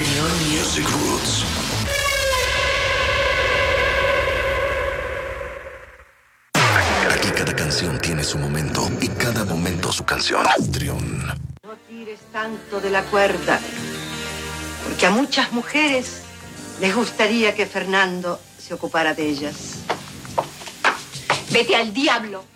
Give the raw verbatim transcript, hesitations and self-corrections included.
Beyond Music Roots. Aquí cada canción tiene su momento y cada momento su canción. Trión. No tires tanto de la cuerda, porque a muchas mujeres les gustaría que Fernando se ocupara de ellas. Vete al diablo.